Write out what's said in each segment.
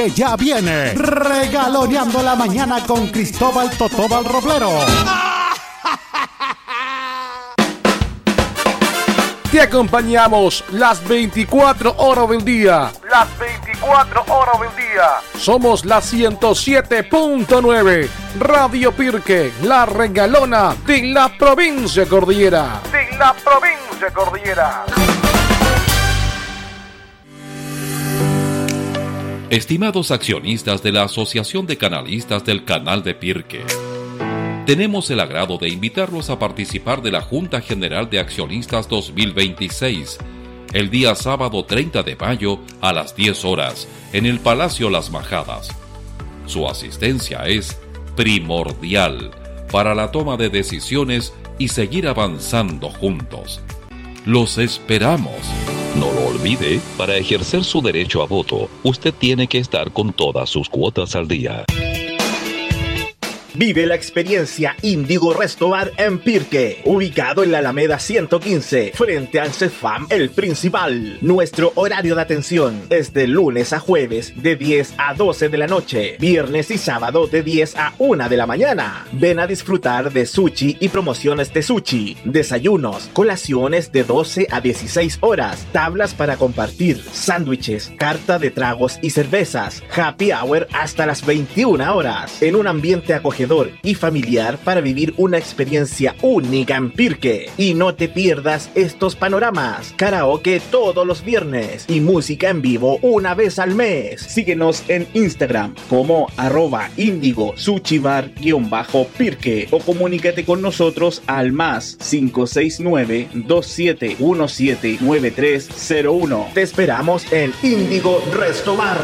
Ya viene Regaloneando la Mañana con Cristóbal Totóbal Roblero. Te acompañamos las 24 horas del día. Las 24 horas del día. Somos la 107.9. Radio Pirque, la regalona de la provincia cordillera. De la provincia cordillera. Estimados accionistas de la Asociación de Canalistas del Canal de Pirque, tenemos el agrado de invitarlos a participar de la Junta General de Accionistas 2026, el día sábado 30 de mayo a las 10 horas, en el Palacio Las Majadas. Su asistencia es primordial para la toma de decisiones y seguir avanzando juntos. Los esperamos. No lo olvide, para ejercer su derecho a voto, usted tiene que estar con todas sus cuotas al día. Vive la experiencia Índigo Resto Bar en Pirque, ubicado en la Alameda 115, frente al CEFAM El Principal. Nuestro horario de atención es de lunes a jueves de 10 a 12 de la noche, viernes y sábado de 10 a 1 de la mañana. Ven a disfrutar de sushi y promociones de sushi, desayunos, colaciones de 12 a 16 horas, tablas para compartir, sándwiches, carta de tragos y cervezas, happy hour hasta las 21 horas, en un ambiente acogedor y familiar para vivir una experiencia única en Pirque. Y no te pierdas estos panoramas: karaoke todos los viernes y música en vivo una vez al mes. Síguenos en Instagram como @IndigoSushiBar_Pirque o comunícate con nosotros al más 569-2717-9301. Te esperamos en Índigo Resto Bar.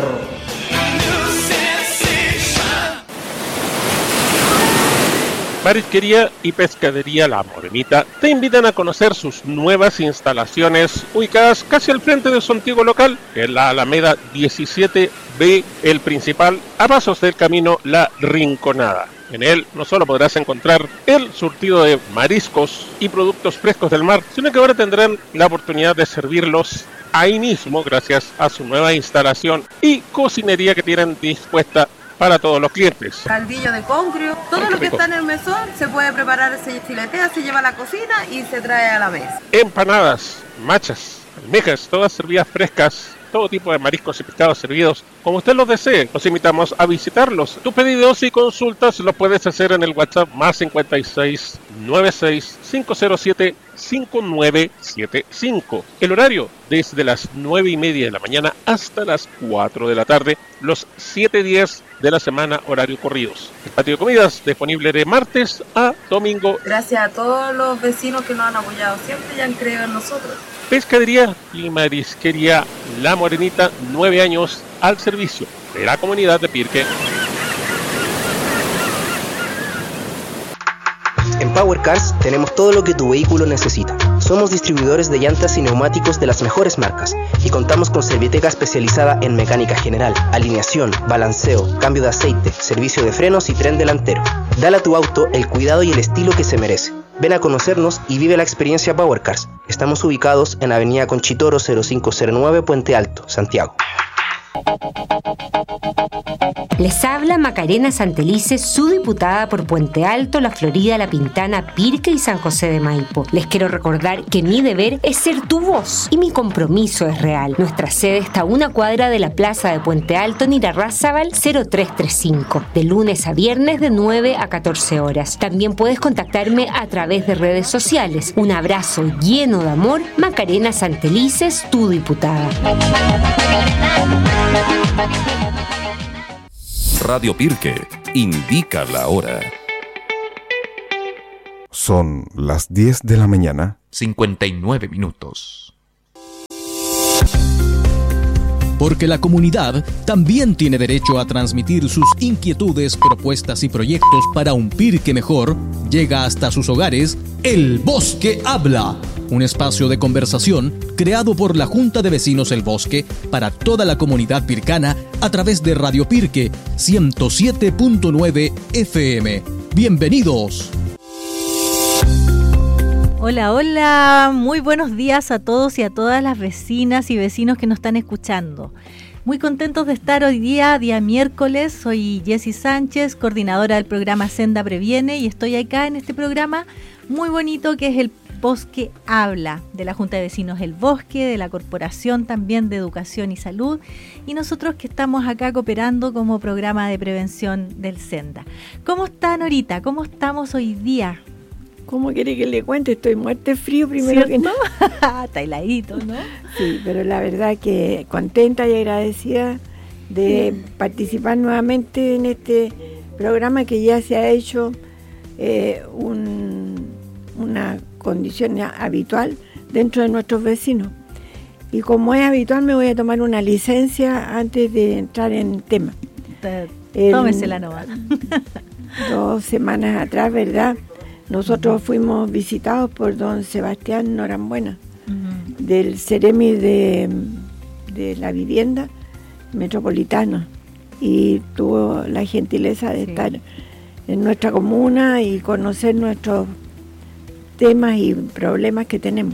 Marisquería y Pescadería La Morenita te invitan a conocer sus nuevas instalaciones ubicadas casi al frente de su antiguo local, en la Alameda 17B, El Principal, a pasos del camino La Rinconada. En él no solo podrás encontrar el surtido de mariscos y productos frescos del mar, sino que ahora tendrán la oportunidad de servirlos ahí mismo gracias a su nueva instalación y cocinería que tienen dispuesta para todos los clientes. Caldillo de congrio, todo lo que está en el mesón se puede preparar, se filetea, se lleva a la cocina y se trae a la mesa. Empanadas, machas, almejas, todas servidas frescas, todo tipo de mariscos y pescados servidos como usted los desee. Los invitamos a visitarlos. Tus pedidos y consultas los puedes hacer en el WhatsApp más 56 96 507 5975. El horario desde las 9:30 de la mañana hasta las 4 de la tarde, los 7 días de la semana, horario corridos. El patio de comidas disponible de martes a domingo. Gracias a todos los vecinos que nos han apoyado siempre y han creído en nosotros. Pescadería y Marisquería La Morenita, 9 años al servicio de la comunidad de Pirque. En Power Cars tenemos todo lo que tu vehículo necesita. Somos distribuidores de llantas y neumáticos de las mejores marcas y contamos con Serviteca especializada en mecánica general, alineación, balanceo, cambio de aceite, servicio de frenos y tren delantero. Dale a tu auto el cuidado y el estilo que se merece. Ven a conocernos y vive la experiencia Power Cars. Estamos ubicados en Avenida Conchitoro 0509, Puente Alto, Santiago. Les habla Macarena Santelices, su diputada por Puente Alto, La Florida, La Pintana, Pirque y San José de Maipo. Les quiero recordar que mi deber es ser tu voz y mi compromiso es real. Nuestra sede está a una cuadra de la plaza de Puente Alto en Irarrázaval 0335, de lunes a viernes de 9 a 14 horas. También puedes contactarme a través de redes sociales. Un abrazo lleno de amor, Macarena Santelices, tu diputada. Radio Pirque indica la hora. Son las 10 de la mañana. 59 minutos. Porque la comunidad también tiene derecho a transmitir sus inquietudes, propuestas y proyectos para un Pirque mejor, llega hasta sus hogares El Bosque Habla, un espacio de conversación creado por la Junta de Vecinos El Bosque para toda la comunidad pircana a través de Radio Pirque 107.9 FM. ¡Bienvenidos! Hola, hola, muy buenos días a todos y a todas las vecinas y vecinos que nos están escuchando. Muy contentos de estar hoy día miércoles. Soy Jessy Sánchez, coordinadora del programa Senda Previene, y estoy acá en este programa muy bonito que es el Bosque Habla, de la Junta de Vecinos El Bosque, de la Corporación también de Educación y Salud, y nosotros que estamos acá cooperando como programa de prevención del Senda. ¿Cómo está, Norita? ¿Cómo estamos hoy día? ¿Cómo quiere que le cuente? Estoy muerta de frío primero. ¿Cierto? que nada. Está heladito, ¿no? Sí, pero la verdad que contenta y agradecida de participar nuevamente en este programa que ya se ha hecho una condición habitual dentro de nuestros vecinos. Y como es habitual, me voy a tomar una licencia antes de entrar en tema. Tómesela nomás. 2 semanas atrás, ¿verdad? Nosotros fuimos visitados por don Sebastián Norambuena, del Ceremi de la Vivienda Metropolitana, y tuvo la gentileza de estar en nuestra comuna y conocer nuestros temas y problemas que tenemos.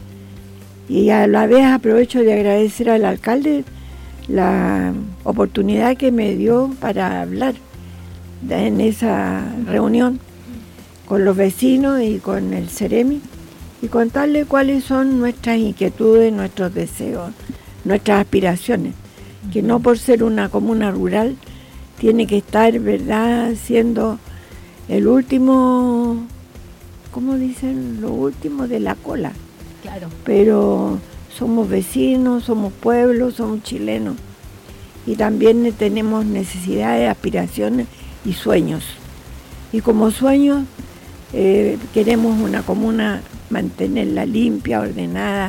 Y a la vez aprovecho de agradecer al alcalde la oportunidad que me dio para hablar en esa reunión con los vecinos y con el Ceremi, y contarle cuáles son nuestras inquietudes, nuestros deseos, nuestras aspiraciones, que no por ser una comuna rural tiene que estar, ¿verdad?, siendo el último, ¿cómo dicen? Lo último de la cola. Claro. Pero somos vecinos, somos pueblos, somos chilenos, y también tenemos necesidades, aspiraciones y sueños. Y como sueños queremos una comuna, mantenerla limpia, ordenada,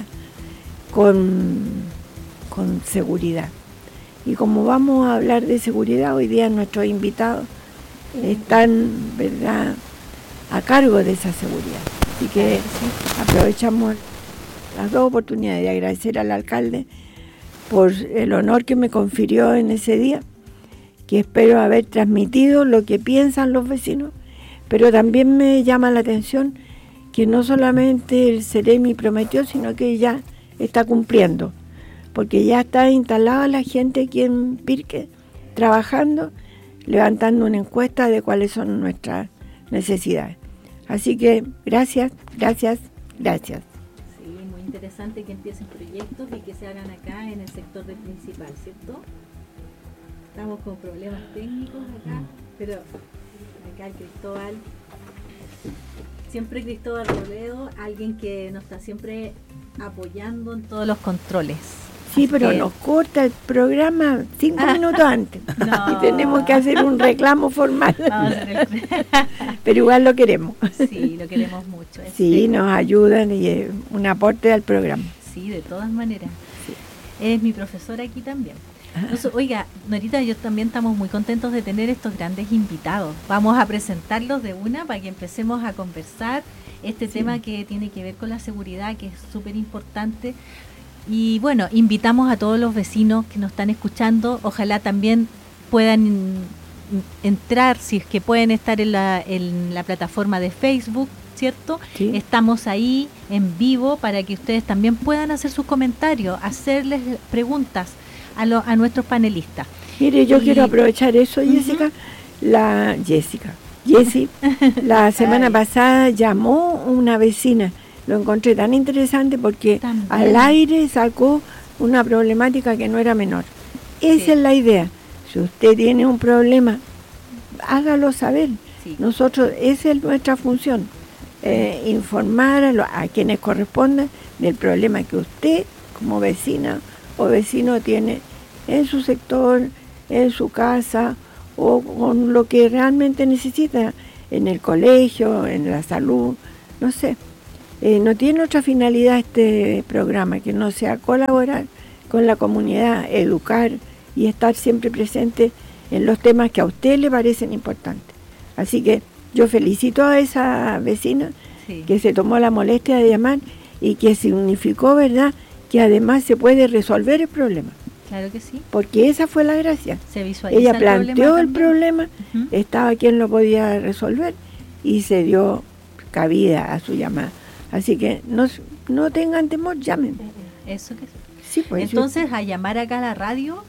con seguridad. Y como vamos a hablar de seguridad, hoy día nuestros invitados están, ¿verdad?, a cargo de esa seguridad. Así que aprovechamos las 2 oportunidades de agradecer al alcalde por el honor que me confirió en ese día, que espero haber transmitido lo que piensan los vecinos, pero también me llama la atención que no solamente el Ceremi prometió, sino que ya está cumpliendo, porque ya está instalada la gente aquí en Pirque, trabajando, levantando una encuesta de cuáles son nuestras necesidades. Así que gracias. Sí, muy interesante que empiecen proyectos y que se hagan acá en el sector del Principal, ¿cierto? Estamos con problemas técnicos acá, pero acá Cristóbal Robledo, alguien que nos está siempre apoyando en todos los controles. Sí, así pero nos corta el programa 5 minutos antes. No. Y tenemos que hacer un reclamo formal. Pero igual lo queremos. Sí, lo queremos mucho. Sí, nos ayudan y es un aporte al programa. Sí, de todas maneras. Sí. Es mi profesora aquí también. Entonces, oiga, Norita, yo también estamos muy contentos de tener estos grandes invitados. Vamos a presentarlos de una para que empecemos a conversar este tema que tiene que ver con la seguridad, que es súper importante. Y bueno, invitamos a todos los vecinos que nos están escuchando, ojalá también puedan entrar, si es que pueden estar en la plataforma de Facebook, ¿cierto? Sí. Estamos ahí en vivo para que ustedes también puedan hacer sus comentarios, hacerles preguntas a nuestros panelistas. Mire, yo quiero aprovechar eso, Jessy, la semana pasada llamó una vecina. Lo encontré tan interesante porque al aire sacó una problemática que no era menor. Esa es la idea. Si usted tiene un problema, hágalo saber. Sí. Nosotros, esa es nuestra función, informar a quienes correspondan del problema que usted, como vecina o vecino, tiene en su sector, en su casa, o con lo que realmente necesita, en el colegio, en la salud, no sé. No tiene otra finalidad este programa que no sea colaborar con la comunidad, educar y estar siempre presente en los temas que a usted le parecen importantes. Así que yo felicito a esa vecina que se tomó la molestia de llamar y que significó, ¿verdad?, que además se puede resolver el problema. Claro que sí. Porque esa fue la gracia. Se visualiza. Ella planteó el problema, estaba quien lo podía resolver y se dio cabida a su llamada. Así que no tengan temor, llamen. Eso que sí. Pues, entonces, a llamar acá a la radio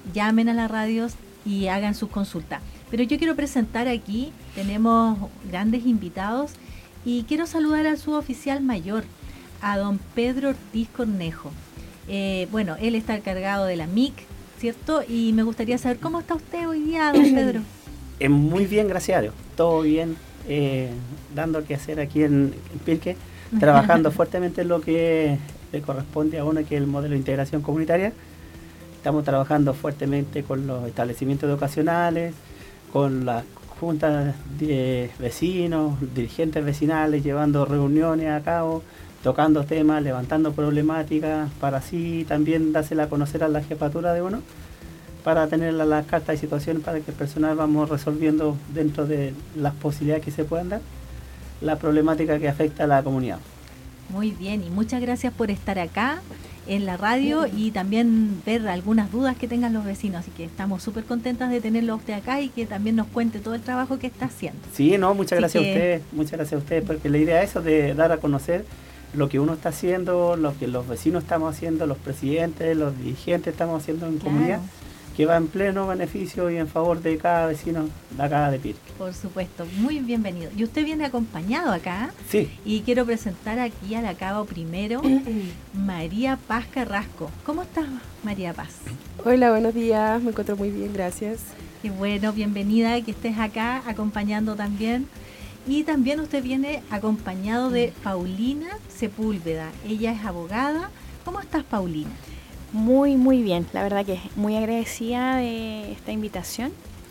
llamen a las radios y hagan sus consultas. Pero yo quiero presentar aquí, tenemos grandes invitados y quiero saludar al suboficial mayor, a don Pedro Ortiz Cornejo. Bueno, él está encargado de la MIC, ¿cierto? Y me gustaría saber cómo está usted hoy día, don Pedro. Muy bien, gracias a Dios. Todo bien, dando que hacer aquí en Pirque, trabajando fuertemente en lo que le corresponde a uno, que es el modelo de integración comunitaria. Estamos trabajando fuertemente con los establecimientos educacionales, con las juntas de vecinos, dirigentes vecinales, llevando reuniones a cabo, tocando temas, levantando problemáticas, para así también dársela a conocer a la jefatura de uno, para tener las cartas de situación para que el personal vamos resolviendo dentro de las posibilidades que se puedan dar la problemática que afecta a la comunidad. Muy bien, y muchas gracias por estar acá en la radio y también ver algunas dudas que tengan los vecinos, así que estamos súper contentas de tenerlo a usted acá y que también nos cuente todo el trabajo que está haciendo. Sí, no, muchas gracias a ustedes, porque la idea es eso, de dar a conocer lo que uno está haciendo, lo que los vecinos estamos haciendo, los presidentes, los dirigentes estamos haciendo en comunidad, que va en pleno beneficio y en favor de cada vecino de acá de Pirque. Por supuesto, muy bienvenido. Y usted viene acompañado acá. Sí. Y quiero presentar aquí a la cabo primero, María Paz Carrasco. ¿Cómo estás, María Paz? Hola, buenos días, me encuentro muy bien, gracias. Qué bueno, bienvenida, que estés acá acompañando también. Y también usted viene acompañado de Paulina Sepúlveda. Ella es abogada. ¿Cómo estás, Paulina? Muy, muy bien. La verdad que muy agradecida de esta invitación.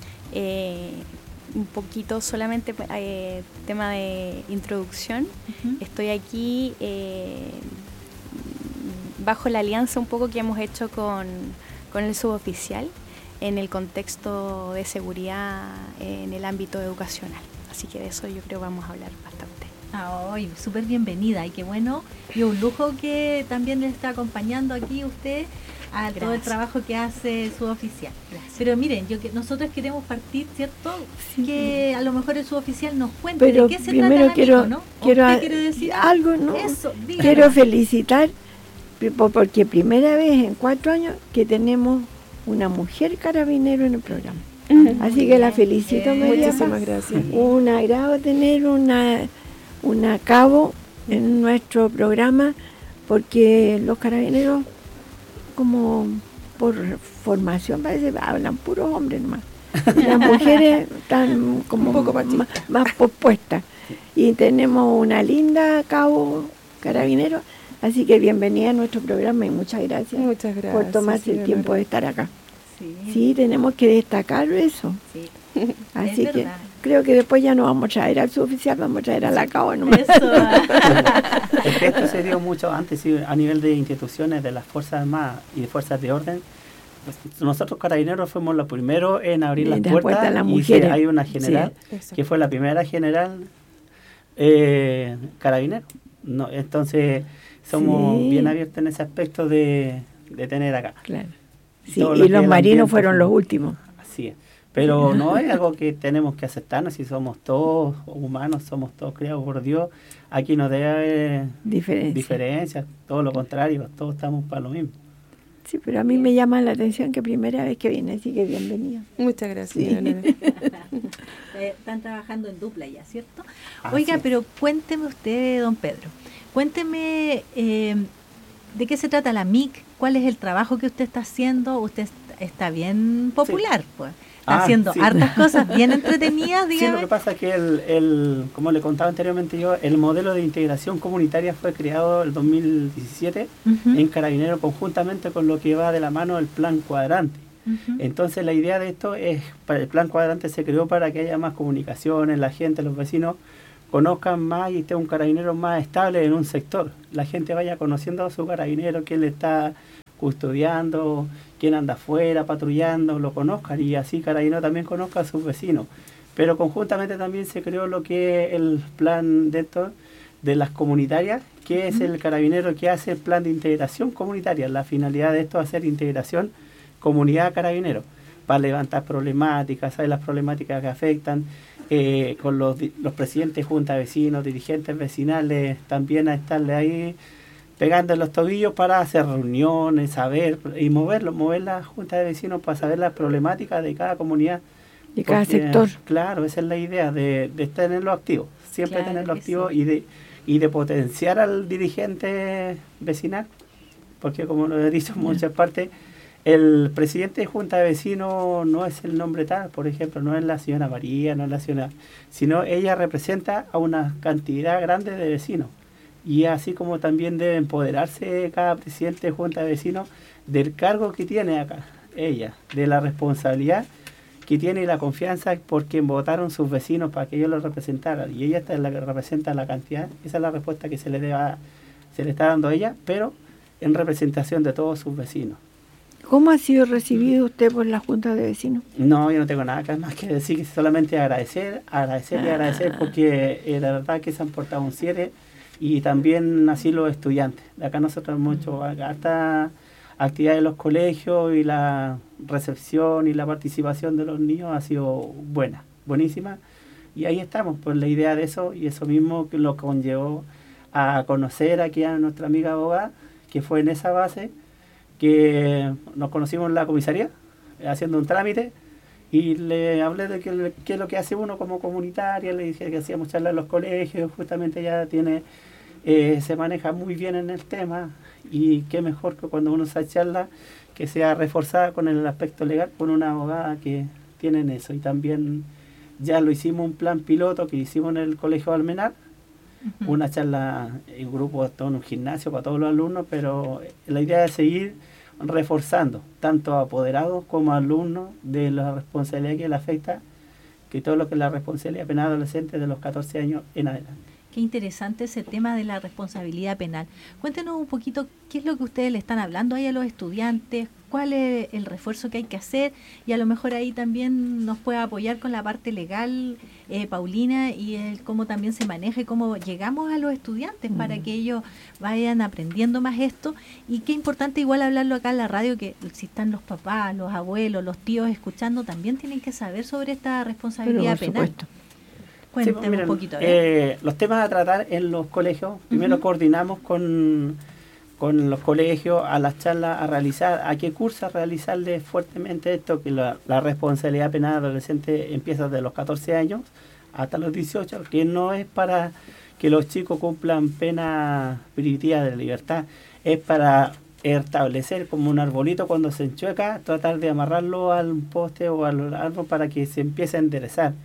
Un poquito solamente tema de introducción. Estoy aquí bajo la alianza un poco que hemos hecho con el suboficial en el contexto de seguridad en el ámbito educacional. Así que de eso yo creo vamos a hablar bastante. Ay, súper bienvenida y qué bueno, y un lujo que también le está acompañando aquí usted a todo el trabajo que hace su oficial. Gracias. Pero miren, nosotros queremos partir, ¿cierto? Sí. Que a lo mejor el suboficial nos cuente de qué se trata la MICO, ¿no? Quiero quiere decir algo, ¿no? Eso, quiero felicitar porque primera vez en 4 años que tenemos una mujer carabinero en el programa. Así que la felicito, María. Muchísimas gracias. Un agrado tener una cabo en nuestro programa, porque los carabineros, como por formación, parece hablan puros hombres nomás. Las mujeres están como un poco más pospuestas. Y tenemos una linda cabo carabinero, así que bienvenida a nuestro programa y muchas gracias por tomarse el tiempo de estar acá. Sí, tenemos que destacar eso. Sí. Así que creo que después ya no vamos a traer al suboficial, vamos a traer a la cabo nomás. Esto se dio mucho antes, sí, a nivel de instituciones de las Fuerzas Armadas y de Fuerzas de Orden. Pues nosotros carabineros fuimos los primeros en abrir las puertas, a las y mujeres. Hay una general, que fue la primera general carabinero. No, entonces somos bien abiertos en ese aspecto de tener acá. Claro. Sí, y los marinos fueron los últimos. Así es. Pero no es algo que tenemos que aceptarnos, si somos todos humanos, somos todos creados por Dios. Aquí no debe haber diferencias, todo lo contrario, todos estamos para lo mismo. Sí, pero a mí me llama la atención que primera vez que viene, así que bienvenido. Muchas gracias. Sí. Están trabajando en dupla ya, ¿cierto? Oiga, pero cuénteme usted, don Pedro, cuénteme de qué se trata la MIC, cuál es el trabajo que usted está haciendo. Usted está bien popular, pues. Está haciendo hartas cosas bien entretenidas, dígame. Sí, lo que pasa es que como le contaba anteriormente yo, el modelo de integración comunitaria fue creado el 2017 en Carabineros, conjuntamente con lo que va de la mano el Plan Cuadrante. Entonces la idea de esto es, el Plan Cuadrante se creó para que haya más comunicaciones, la gente, los vecinos conozcan más y esté un carabinero más estable en un sector. La gente vaya conociendo a su carabinero, quién le está custodiando, quién anda afuera patrullando, lo conozcan, y así Carabinero también conozca a sus vecinos. Pero conjuntamente también se creó lo que es el plan de las comunitarias, que es el carabinero que hace el plan de integración comunitaria. La finalidad de esto es hacer integración comunidad-carabinero, para levantar problemáticas, saber las problemáticas que afectan, con los presidentes de junta de vecinos, dirigentes vecinales, también a estarle ahí pegando en los tobillos para hacer reuniones, saber y mover la junta de vecinos para saber las problemáticas de cada comunidad. De cada sector. Claro, esa es la idea de tenerlo activo, siempre Claro tenerlo que activo sí. y de potenciar al dirigente vecinal, porque como lo he dicho en muchas partes, el presidente de junta de vecinos no es el nombre tal, por ejemplo, no es la señora María, no es la señora, sino ella representa a una cantidad grande de vecinos. Y así como también debe empoderarse cada presidente de junta de vecinos del cargo que tiene acá, ella, de la responsabilidad que tiene y la confianza por quien votaron sus vecinos para que ellos lo representaran. Y ella es la que representa la cantidad, esa es la respuesta que se le está dando a ella, pero en representación de todos sus vecinos. ¿Cómo ha sido recibido usted por la junta de vecinos? No, yo no tengo nada más que decir, solamente agradecer y agradecer, porque la verdad que se han portado un 7, y también así los estudiantes. De acá nosotros hemos hecho harta actividad en los colegios, y la recepción y la participación de los niños ha sido buenísima, y ahí estamos, pues la idea de eso, y eso mismo que lo conllevó a conocer aquí a nuestra amiga abogada, que fue en esa base que nos conocimos en la comisaría, haciendo un trámite, y le hablé de qué es lo que hace uno como comunitaria, le dije que hacíamos charlas en los colegios, justamente ella se maneja muy bien en el tema, y qué mejor que cuando uno se charla que sea reforzada con el aspecto legal, con una abogada que tiene en eso. Y también ya lo hicimos un plan piloto que hicimos en el Colegio Almenar, una charla en grupo, todo en un gimnasio para todos los alumnos, pero la idea es seguir reforzando tanto a apoderados como a alumnos de la responsabilidad que le afecta, que todo lo que es la responsabilidad penal adolescente de los 14 años en adelante. Qué interesante ese tema de la responsabilidad penal. Cuéntenos un poquito qué es lo que ustedes le están hablando ahí a los estudiantes, cuál es el refuerzo que hay que hacer, y a lo mejor ahí también nos puede apoyar con la parte legal, Paulina, y cómo también se maneja y cómo llegamos a los estudiantes para que ellos vayan aprendiendo más esto. Y qué importante igual hablarlo acá en la radio, que si están los papás, los abuelos, los tíos escuchando, también tienen que saber sobre esta responsabilidad penal. Supuesto. Cuéntame miren, un poquito. Los temas a tratar en los colegios, primero coordinamos con los colegios a las charlas a realizar, a qué cursos realizarles fuertemente esto, que la responsabilidad penal adolescente empieza desde los 14 años hasta los 18, que no es para que los chicos cumplan pena privativa de libertad, es para establecer como un arbolito cuando se enchueca, tratar de amarrarlo al poste o al árbol para que se empiece a enderezar.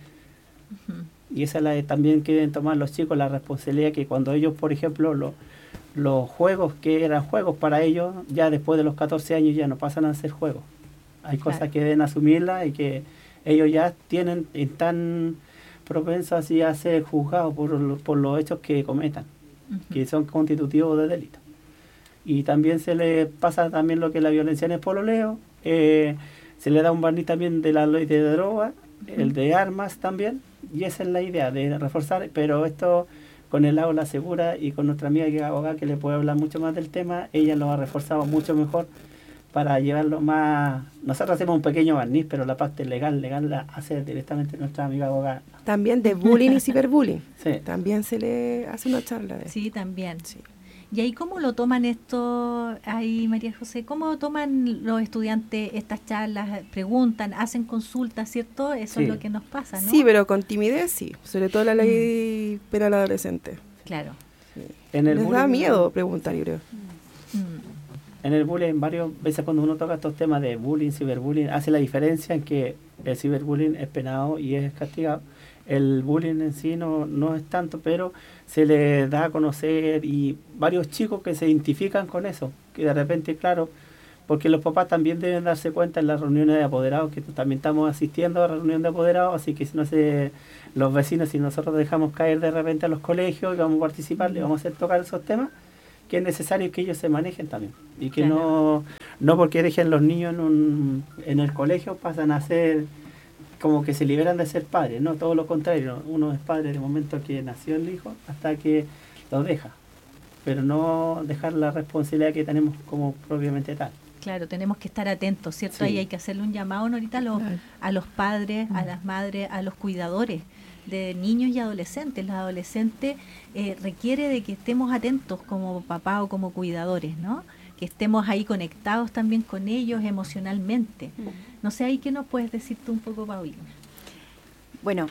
Y esa es la también que deben tomar los chicos, la responsabilidad que cuando ellos, por ejemplo, los juegos que eran juegos para ellos, ya después de los 14 años ya no pasan a ser juegos. Hay cosas que deben asumirlas y que ellos ya están propensos así a ser juzgados por los hechos que cometan, que son constitutivos de delito. Y también se le pasa también lo que es la violencia en el pololeo, se le da un barniz también de la ley de droga, el de armas también, y esa es la idea de reforzar, pero esto con el aula segura y con nuestra amiga que es abogada, que le puede hablar mucho más del tema, ella lo ha reforzado mucho mejor para llevarlo más. Nosotros hacemos un pequeño barniz, pero la parte legal la hace directamente nuestra amiga abogada. También de bullying y ciberbullying. Sí. También se le hace una charla de eso. Sí, también. Sí. ¿Y ahí cómo lo toman esto, ahí María José? ¿Cómo toman los estudiantes estas charlas? Preguntan, hacen consultas, ¿cierto? Eso es lo que nos pasa, ¿no? Sí, pero con timidez sí, sobre todo la ley penal adolescente. Claro. Sí. Les da miedo preguntar, yo creo. En el bullying, varias veces cuando uno toca estos temas de bullying, ciberbullying, hace la diferencia en que el ciberbullying es penado y es castigado. El bullying en sí no es tanto, pero se le da a conocer, y varios chicos que se identifican con eso, que de repente, claro, porque los papás también deben darse cuenta en las reuniones de apoderados, que también estamos asistiendo a la reunión de apoderados, así que si no los vecinos, si nosotros dejamos caer de repente a los colegios y vamos a participar, le vamos a hacer tocar esos temas, que es necesario que ellos se manejen también, y que no porque dejen los niños en el colegio pasan a ser como que se liberan de ser padres, no, todo lo contrario, uno es padre del momento que nació el hijo hasta que lo deja, pero no dejar la responsabilidad que tenemos como propiamente tal. Claro, tenemos que estar atentos, ¿cierto? Sí. Ahí hay que hacerle un llamado, Norita, a los padres, a las madres, a los cuidadores de niños y adolescentes. Los adolescentes requiere de que estemos atentos como papá o como cuidadores, ¿no? Que estemos ahí conectados también con ellos emocionalmente. No sé, ahí qué nos puedes decir tú un poco, Paulina. Bueno,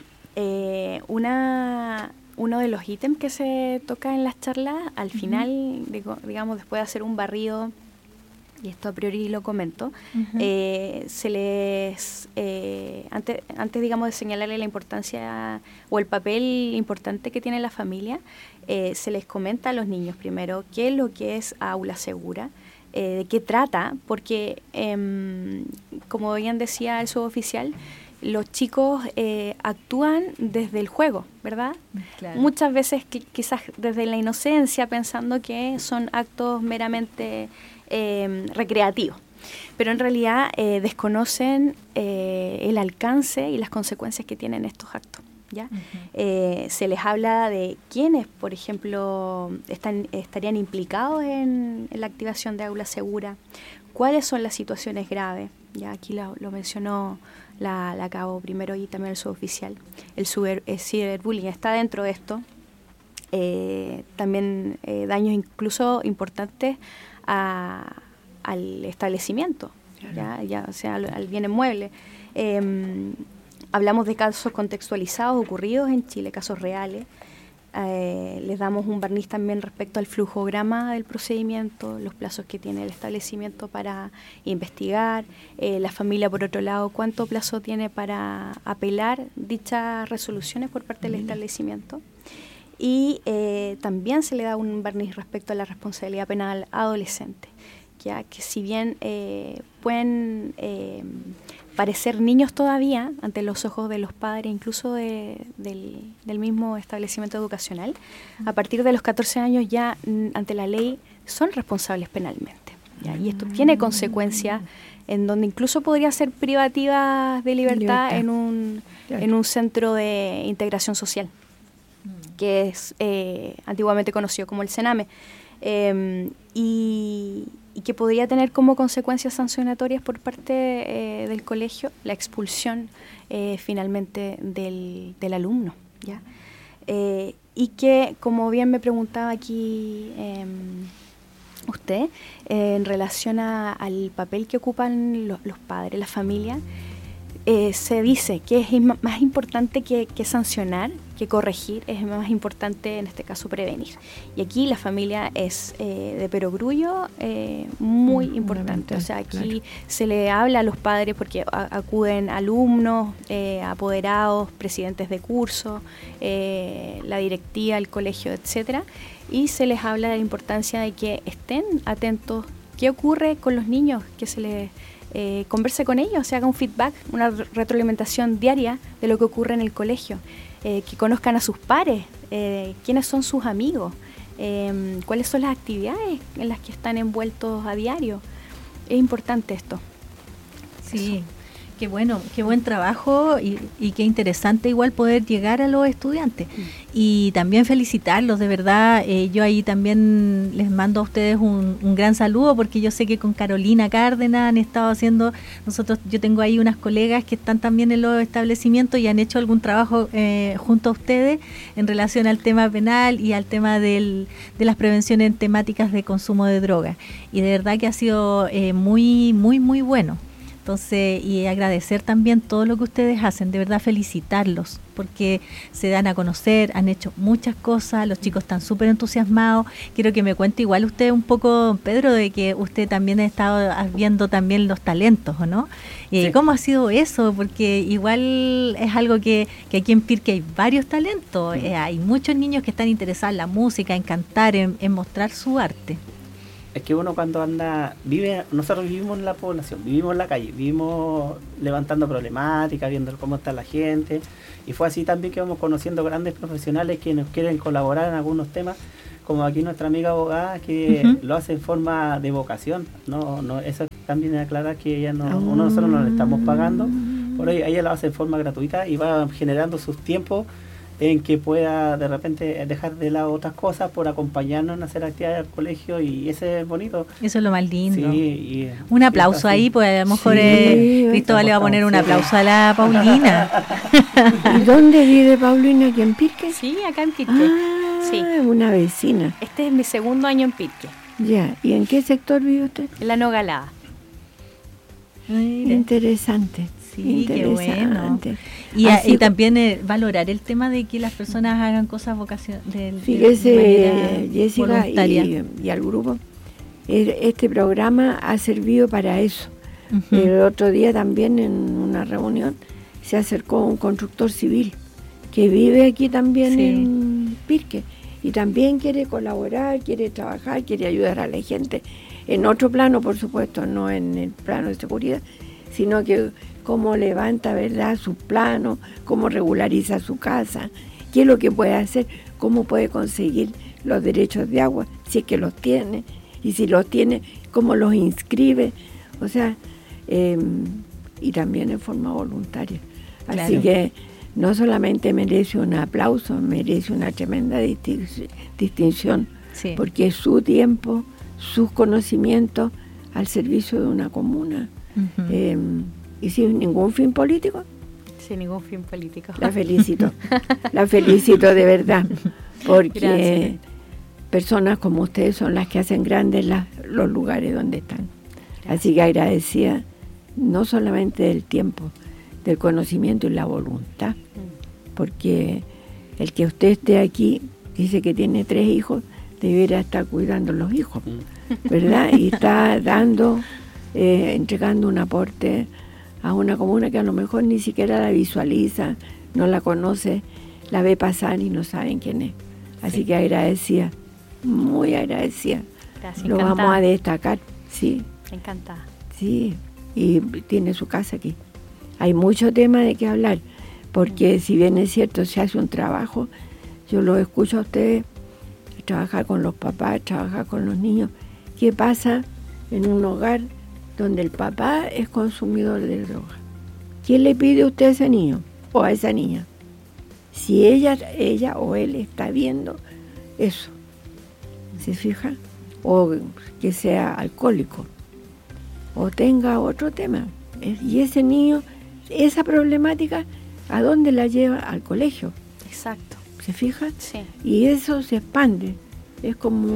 uno de los ítems que se toca en las charlas, al final, digamos, después de hacer un barrido, y esto a priori lo comento, se les, antes, digamos, de señalarle la importancia o el papel importante que tiene la familia, se les comenta a los niños primero qué es lo que es aula segura, de qué trata, porque, como bien decía el suboficial, los chicos actúan desde el juego, ¿verdad? Claro. Muchas veces quizás desde la inocencia, pensando que son actos meramente recreativos, pero en realidad desconocen el alcance y las consecuencias que tienen estos actos, ¿ya? Se les habla de quiénes, por ejemplo, estarían implicados en la activación de aula segura, cuáles son las situaciones graves, ya aquí lo mencionó la Cabo primero y también el suboficial. El ciberbullying está dentro de esto, también daños incluso importantes al establecimiento, claro. ya o sea, al bien inmueble. Hablamos de casos contextualizados ocurridos en Chile, casos reales. Les damos un barniz también respecto al flujograma del procedimiento, los plazos que tiene el establecimiento para investigar, la familia, por otro lado, cuánto plazo tiene para apelar dichas resoluciones por parte del establecimiento. Y también se le da un barniz respecto a la responsabilidad penal adolescente, ya que si bien pueden parecer niños todavía ante los ojos de los padres, incluso del mismo establecimiento educacional, a partir de los 14 años ya ante la ley son responsables penalmente, ¿ya? Y esto tiene consecuencias en donde incluso podría ser privativas de libertad en un centro de integración social, que es antiguamente conocido como el CENAME, y que podría tener como consecuencias sancionatorias por parte del colegio la expulsión finalmente del alumno, ¿ya? Y que, como bien me preguntaba aquí usted, en relación al papel que ocupan los padres, la familia, se dice que es más importante que sancionar, que corregir, es más importante en este caso prevenir. Y aquí la familia es de perogrullo muy importante. O sea, aquí se le habla a los padres porque acuden alumnos, apoderados, presidentes de curso, la directiva, el colegio, etcétera, y se les habla de la importancia de que estén atentos. ¿Qué ocurre con los niños? Que se les converse con ellos, se haga un feedback, una retroalimentación diaria de lo que ocurre en el colegio, que conozcan a sus pares, quiénes son sus amigos, cuáles son las actividades en las que están envueltos a diario. Es importante esto. Sí, qué bueno, qué buen trabajo y qué interesante igual poder llegar a los estudiantes. Y también felicitarlos, de verdad. Yo ahí también les mando a ustedes un gran saludo, porque yo sé que con Carolina Cárdenas han estado haciendo, yo tengo ahí unas colegas que están también en los establecimientos y han hecho algún trabajo junto a ustedes en relación al tema penal y al tema de las prevenciones en temáticas de consumo de drogas. Y de verdad que ha sido muy, muy, muy bueno. Entonces, y agradecer también todo lo que ustedes hacen, de verdad felicitarlos, porque se dan a conocer, han hecho muchas cosas, los chicos están súper entusiasmados. Quiero que me cuente igual usted un poco, Pedro, de que usted también ha estado viendo también los talentos, ¿o no? Sí. ¿Cómo ha sido eso? Porque igual es algo que aquí en Pirque hay varios talentos, hay muchos niños que están interesados en la música, en cantar, en mostrar su arte. Es que uno cuando nosotros vivimos en la población, vivimos en la calle, vivimos levantando problemáticas, viendo cómo está la gente, y fue así también que vamos conociendo grandes profesionales que nos quieren colaborar en algunos temas, como aquí nuestra amiga abogada que lo hace en forma de vocación, no eso también es aclarar que ella nosotros no le estamos pagando, por ello ella lo hace en forma gratuita y va generando sus tiempos en que pueda de repente dejar de lado otras cosas por acompañarnos en hacer actividades al colegio, y ese es bonito. Eso es lo más lindo. Sí, un aplauso ahí, pues a lo mejor Cristóbal le va a poner un aplauso a la Paulina. ¿Y dónde vive Paulina? ¿Aquí en Pirque? Sí, acá en Pirque. Sí. Una vecina. Este es mi segundo año en Pirque. Ya, ¿y en qué sector vive usted? En la Nogalada. Interesante. Sí, qué bueno. Y también valorar el tema de que las personas hagan cosas vocacionales. Fíjese, Jessica, y al grupo, este programa ha servido para eso. El otro día también en una reunión se acercó un constructor civil que vive aquí también en Pirque y también quiere colaborar, quiere trabajar, quiere ayudar a la gente en otro plano, por supuesto, no en el plano de seguridad, sino que cómo levanta, ¿verdad?, su plano, cómo regulariza su casa, qué es lo que puede hacer, cómo puede conseguir los derechos de agua, si es que los tiene, y si los tiene, cómo los inscribe, o sea, y también en forma voluntaria. Así Claro. que no solamente merece un aplauso, merece una tremenda distinción, Sí. porque es su tiempo, sus conocimientos al servicio de una comuna. Y sin ningún fin político. Sin ningún fin político. La felicito de verdad, porque Gracias. personas como ustedes son las que hacen grandes los lugares donde están. Así que agradecida no solamente del tiempo, del conocimiento y la voluntad, porque el que usted esté aquí, dice que tiene 3 hijos, debiera estar cuidando los hijos, ¿verdad? Y está dando, entregando un aporte a una comuna que a lo mejor ni siquiera la visualiza, no la conoce, la ve pasar y no saben quién es. Así que agradecida, muy agradecida. Gracias, Lo encantada. vamos a destacar, sí. Encantada. Sí, y tiene su casa aquí. Hay mucho tema de qué hablar, porque si bien es cierto, se hace un trabajo, yo lo escucho a ustedes, trabajar con los papás, trabajar con los niños. ¿Qué pasa en un hogar donde el papá es consumidor de droga? ¿Quién le pide a usted a ese niño o a esa niña? Si ella o él está viendo eso, ¿se fija? O que sea alcohólico, o tenga otro tema. Y ese niño, esa problemática, ¿a dónde la lleva? Al colegio. Exacto. ¿Se fija? Sí. Y eso se expande. Es como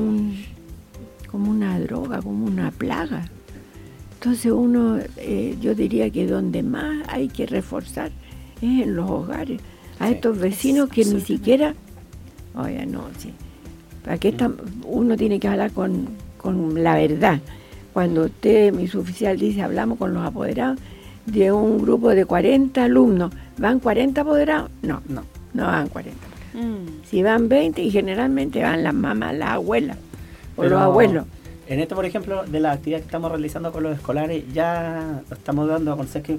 una droga, como una plaga. Entonces uno, yo diría que donde más hay que reforzar es en los hogares. A estos vecinos que ni siquiera... Oye, no, sí. Aquí uno tiene que hablar con la verdad. Cuando usted, mi suboficial, dice, hablamos con los apoderados de un grupo de 40 alumnos, ¿van 40 apoderados? No van 40. Si van 20, y generalmente van las mamás, las abuelas o los abuelos. En esto, por ejemplo, de la actividad que estamos realizando con los escolares, ya estamos dando a conocer que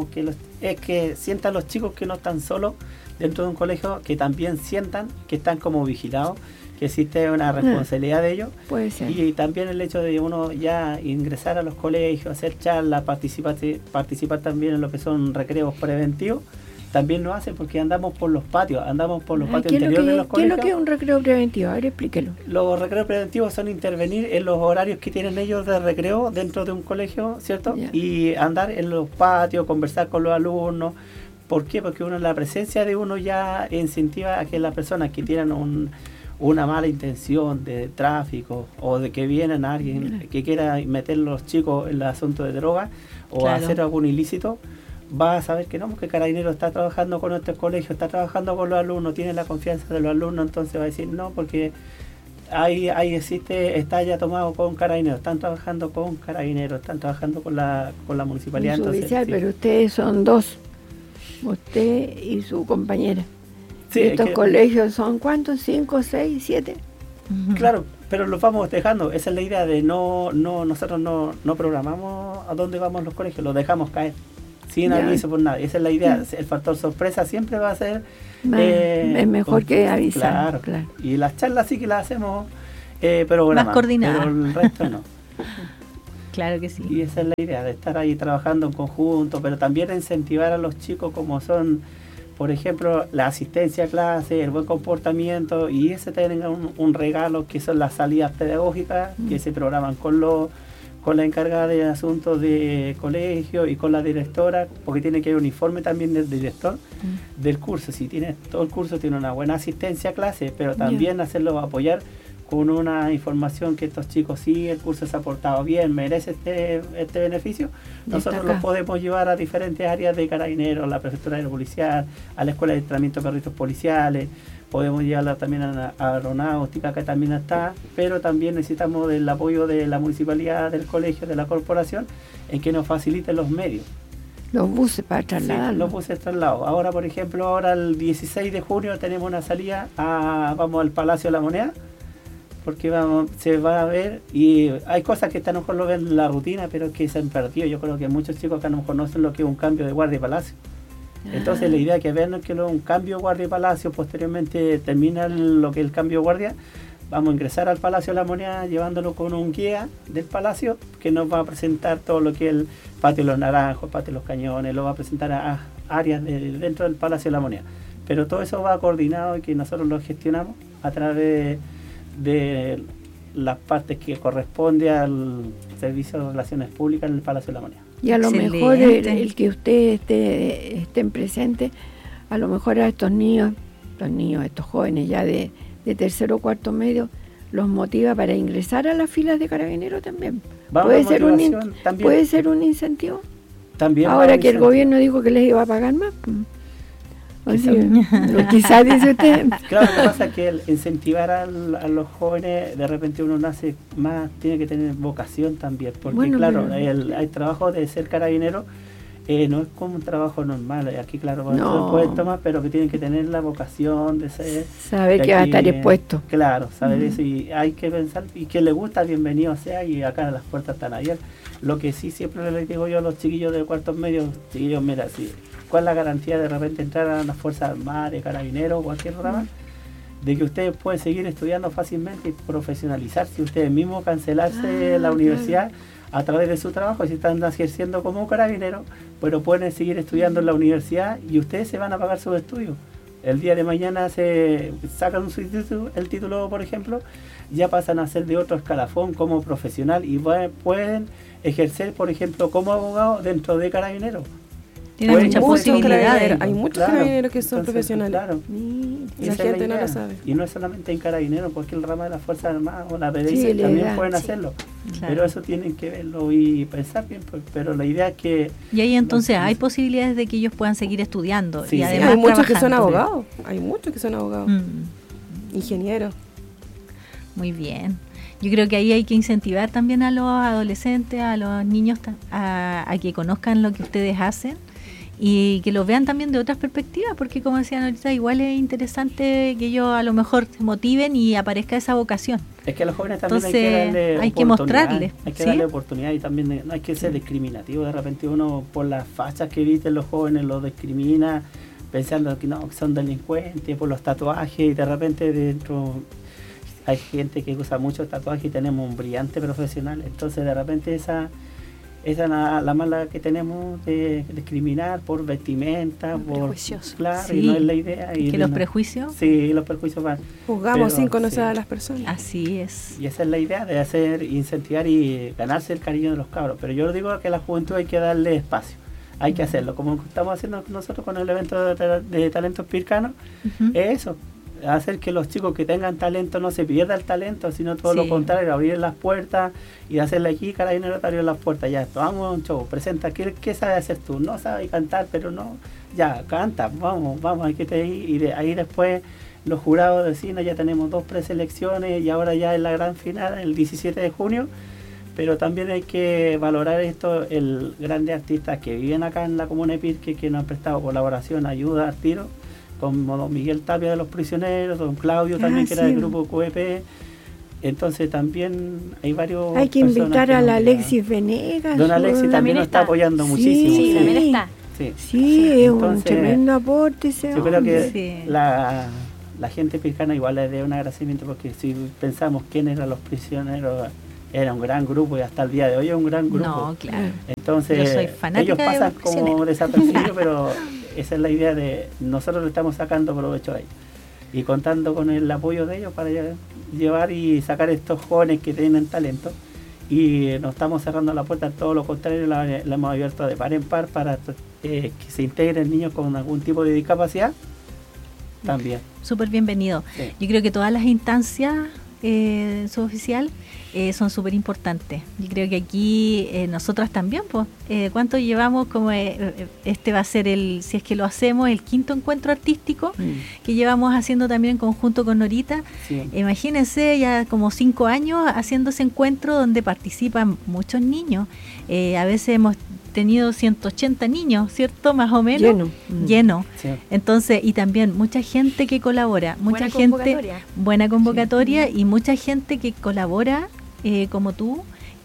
es que sientan los chicos que no están solos dentro de un colegio, que también sientan que están como vigilados, que existe una responsabilidad de ellos. Puede ser. Y también el hecho de uno ya ingresar a los colegios, hacer charlas, participar también en lo que son recreos preventivos, también lo hacen porque andamos por los patios interiores de los colegios. ¿Qué es lo que es un recreo preventivo? A ver, explíquelo. Los recreos preventivos son intervenir en los horarios que tienen ellos de recreo dentro de un colegio, ¿cierto? Ya. Y andar en los patios, conversar con los alumnos. ¿Por qué? Porque la presencia de uno ya incentiva a que las personas que tienen una mala intención de tráfico o de que vienen alguien que quiera meter a los chicos en el asunto de droga o hacer algún ilícito, va a saber que no, porque Carabinero está trabajando con nuestro colegio, está trabajando con los alumnos, tiene la confianza de los alumnos, entonces va a decir no, porque ahí está ya tomado con Carabineros, están trabajando con Carabineros, están trabajando con la municipalidad. Entonces, sí. Pero ustedes son 2, usted y su compañera. Sí, estos colegios son ¿cuántos? 5, 6, 7. Claro, pero los vamos dejando. Esa es la idea de nosotros no programamos a dónde vamos los colegios, los dejamos caer sin aviso por nada. Esa es la idea. El factor sorpresa siempre va a ser es mejor que avisar. Claro. Y las charlas sí que las hacemos pero más coordinadas, pero el resto no. Claro que sí. Y esa es la idea, de estar ahí trabajando en conjunto, pero también incentivar a los chicos como son por ejemplo, la asistencia a clase, el buen comportamiento, y ese tenga un regalo que son las salidas pedagógicas que se programan con la encargada de asuntos de colegio y con la directora, porque tiene que haber un informe también del director del curso. Si tiene todo el curso, tiene una buena asistencia a clase, pero también hacerlo apoyar con una información que estos chicos sí, el curso se ha portado bien, merece este beneficio. Nosotros los podemos llevar a diferentes áreas de Carabineros, la Prefectura Aeropolicial, a la Escuela de Entrenamiento de Perritos Policiales, podemos llevarla también a Aeronáutica, que también está, pero también necesitamos del apoyo de la municipalidad, del colegio, de la corporación, en que nos faciliten los medios. Los buses para trasladar. Sí, los buses trasladados. Ahora, por ejemplo, el 16 de junio tenemos una salida, vamos al Palacio de la Moneda, porque se va a ver, y hay cosas que a lo mejor lo ven en la rutina, pero que se han perdido. Yo creo que muchos chicos que a lo mejor conocen lo que es un cambio de guardia y palacio. Entonces la idea es que vean que un cambio de guardia y palacio, posteriormente termina lo que es el cambio de guardia, vamos a ingresar al Palacio de la Moneda llevándolo con un guía del palacio que nos va a presentar todo lo que es el patio de los naranjos, el patio de los cañones, lo va a presentar a áreas dentro del Palacio de la Moneda. Pero todo eso va coordinado y que nosotros lo gestionamos a través de las partes que corresponde al Servicio de Relaciones Públicas en el Palacio de la Moneda. Y a lo mejor el que ustedes estén presentes, a lo mejor a estos niños, estos jóvenes ya de tercero o cuarto medio, los motiva para ingresar a las filas de Carabineros también. ¿Puede ser un incentivo? También ahora que el gobierno dijo que les iba a pagar más. Quizás dice usted. Claro, lo que pasa es que el incentivar a los jóvenes, de repente uno nace más, tiene que tener vocación también, porque bueno, claro, el trabajo de ser carabinero no es como un trabajo normal. Aquí, claro, no pueden tomar, pero que tienen que tener la vocación de ser. Saber que va a estar expuesto. Claro, saber eso, y hay que pensar, y que le gusta, bienvenido sea, y acá las puertas están abiertas. Lo que sí siempre les digo yo a los chiquillos de cuartos medios, chiquillos, mira, sí, ¿cuál es la garantía de repente entrar a las Fuerzas Armadas, Carabineros o cualquier rama? De que ustedes pueden seguir estudiando fácilmente y profesionalizarse, ustedes mismos cancelarse la universidad a través de su trabajo, si están ejerciendo como carabineros, pero pueden seguir estudiando en la universidad y ustedes se van a pagar sus estudios. El día de mañana se sacan el título, por ejemplo, ya pasan a ser de otro escalafón como profesional y pueden ejercer, por ejemplo, como abogado dentro de Carabineros. Tiene muchas posibilidades. Hay muchos carabineros que son profesionales. Claro. Y la gente no lo sabe. Y no es solamente en Carabineros, porque el rama de las Fuerzas Armadas o la PDI también pueden hacerlo. Claro. Pero eso tienen que verlo y pensar bien. Pero la idea es que... Y ahí entonces hay posibilidades de que ellos puedan seguir estudiando. Sí, y además hay muchos que son abogados. Hay muchos que son abogados. Ingenieros. Muy bien. Yo creo que ahí hay que incentivar también a los adolescentes, a los niños, a que conozcan lo que ustedes hacen y que lo vean también de otras perspectivas, porque como decían ahorita, igual es interesante que ellos a lo mejor se motiven y aparezca esa vocación. Es que a los jóvenes también entonces, hay que mostrarles. Hay que darle oportunidad y también no hay que ser discriminativo. De repente uno por las fachas que visten los jóvenes los discrimina pensando que no, que son delincuentes, por los tatuajes, y de repente dentro hay gente que usa muchos tatuajes y tenemos un brillante profesional. Entonces de repente esa es la mala que tenemos de discriminar por vestimenta, por prejuicios. Claro, y no es la idea. Y que los prejuicios. Sí, los prejuicios van. Juzgamos sin conocer a las personas. Así es. Y esa es la idea de hacer, incentivar y ganarse el cariño de los cabros. Pero yo digo que a la juventud hay que darle espacio. Hay que hacerlo, como estamos haciendo nosotros con el evento de talentos pircanos, es eso. Hacer que los chicos que tengan talento no se pierda el talento, sino todo lo contrario, abrir las puertas y hacerle aquí Carabineros te abrió las puertas, ya esto, vamos a un show, presenta, ¿qué sabes hacer tú? No sabes cantar, pero no, ya, canta, vamos, hay que te ir, y ahí después los jurados de cine, ya tenemos 2 preselecciones y ahora ya es la gran final, el 17 de junio, pero también hay que valorar esto, el grandes artistas que viven acá en la comuna de Pirque, que nos han prestado colaboración, ayuda, al tiro, como don Miguel Tapia de Los Prisioneros, don Claudio también, que era del grupo QEP. Entonces también hay varios... Hay que invitar a la Alexis Venegas. Don Alexis también nos está apoyando muchísimo. Sí, también está. Sí, es un tremendo aporte. Yo creo que la gente pircana igual le debe un agradecimiento, porque si pensamos quién eran Los Prisioneros, era un gran grupo y hasta el día de hoy es un gran grupo. No, claro. Entonces, yo soy fanática ellos pasan como desapercibidos, pero esa es la idea de nosotros le estamos sacando provecho a ellos y contando con el apoyo de ellos para llevar y sacar estos jóvenes que tienen talento, y no estamos cerrando la puerta, todo lo contrario, la hemos abierto de par en par para que se integren niños con algún tipo de discapacidad también. Súper bienvenido. Sí. Yo creo que todas las instancias suboficial son súper importantes. Yo creo que aquí nosotras también, pues, ¿cuánto llevamos? Como este va a ser si es que lo hacemos, el 5º encuentro artístico que llevamos haciendo también en conjunto con Norita. Sí. Imagínense, ya como 5 años haciendo ese encuentro donde participan muchos niños. A veces hemos tenido 180 niños, ¿cierto? Más o menos. Lleno. Sí. Entonces, y también mucha gente que colabora, mucha gente, buena convocatoria, y mucha gente que colabora, como tú,